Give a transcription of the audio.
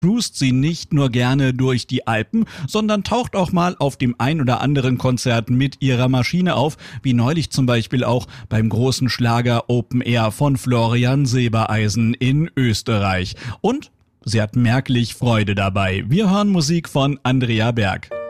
cruist sie nicht nur gerne durch die Alpen, sondern taucht auch mal auf dem ein oder anderen Konzert mit ihrer Maschine auf, wie neulich zum Beispiel auch beim großen Schlager Open Air von Florian Silbereisen in Österreich. Und sie hat merklich Freude dabei. Wir hören Musik von Andrea Berg.